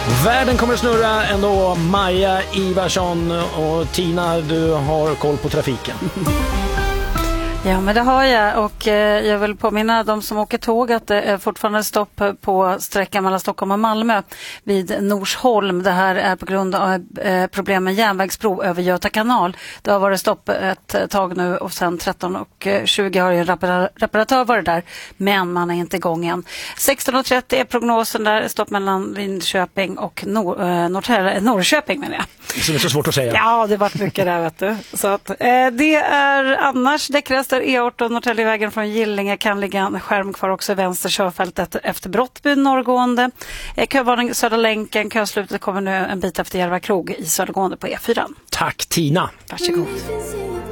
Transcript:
Världen kommer att snurra ändå. Maja Ivarsson och Tina, du har koll på trafiken. Ja, men det har jag, och jag vill påminna de som åker tåg att det är fortfarande stopp på sträckan mellan Stockholm och Malmö vid Norsholm. Det här är på grund av problem med järnvägsbro över Göta kanal. Det har varit stopp ett tag nu och sen 13:20 har ju en reparatör varit där, men man är inte igång än. 16:30 är prognosen, där stopp mellan Linköping och Norrköping menar jag. Som är så svårt att säga. Ja, det var mycket där, vet du. Så att, det är annars däckrast där E18 Norrtäljevägen från Gillinge kan ligga en skärm kvar också i vänster körfältet efter Brottby norrgående. Kövarning Södra länken, köslutet kommer nu en bit efter Järva krog i södergående på E4. Tack Tina. Varsågod.